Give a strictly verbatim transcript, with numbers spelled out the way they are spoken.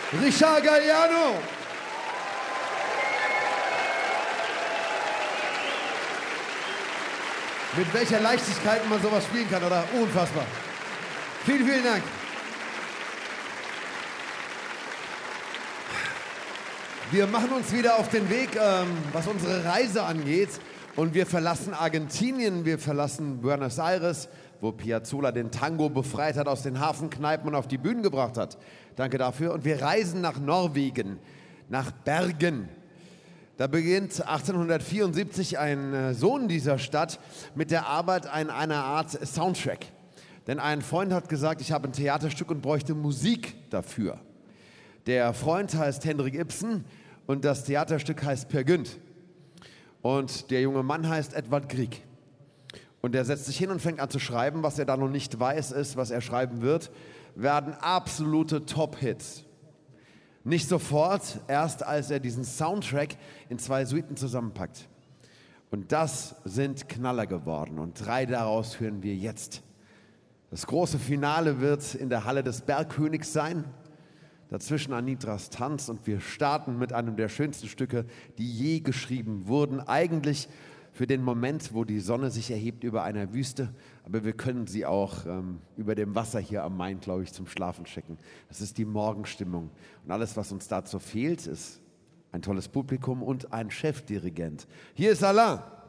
Richard Galliano. Mit welcher Leichtigkeit man sowas spielen kann, oder? Unfassbar. Vielen, vielen Dank. Wir machen uns wieder auf den Weg, ähm, was unsere Reise angeht. Und wir verlassen Argentinien, wir verlassen Buenos Aires, wo Piazzolla den Tango befreit hat aus den Hafenkneipen und auf die Bühnen gebracht hat. Danke dafür. Und wir reisen nach Norwegen, nach Bergen. Da beginnt achtzehnhundertvierundsiebzig ein Sohn dieser Stadt mit der Arbeit an einer Art Soundtrack. Denn ein Freund hat gesagt, ich habe ein Theaterstück und bräuchte Musik dafür. Der Freund heißt Henrik Ibsen und das Theaterstück heißt Peer Gynt. Und der junge Mann heißt Edvard Grieg. Und er setzt sich hin und fängt an zu schreiben. Was er da noch nicht weiß, ist, was er schreiben wird, werden absolute Top-Hits. Nicht sofort, erst als er diesen Soundtrack in zwei Suiten zusammenpackt. Und das sind Knaller geworden. Und drei daraus hören wir jetzt. Das große Finale wird in der Halle des Bergkönigs sein. Dazwischen Anitras Tanz. Und wir starten mit einem der schönsten Stücke, die je geschrieben wurden. Eigentlich für den Moment, wo die Sonne sich erhebt über einer Wüste. Aber wir können sie auch ähm, über dem Wasser hier am Main, glaube ich, zum Schlafen schicken. Das ist die Morgenstimmung. Und alles, was uns dazu fehlt, ist ein tolles Publikum und ein Chefdirigent. Hier ist Alain.